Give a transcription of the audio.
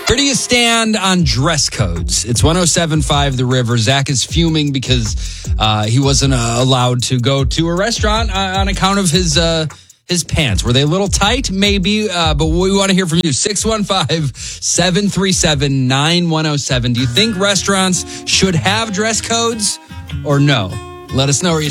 Where do you stand on dress codes? It's 107.5 The River. Zach is fuming because he wasn't allowed to go to a restaurant on account of his pants. Were they a little tight? Maybe, but we want to hear from you. 615-737-9107. Do you think restaurants should have dress codes or no? Let us know.